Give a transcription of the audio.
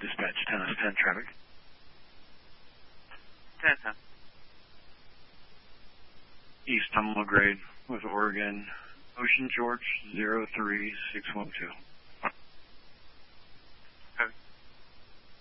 dispatch 10 traffic. 10-10. East Tumalo grade with Oregon, Ocean George 03612.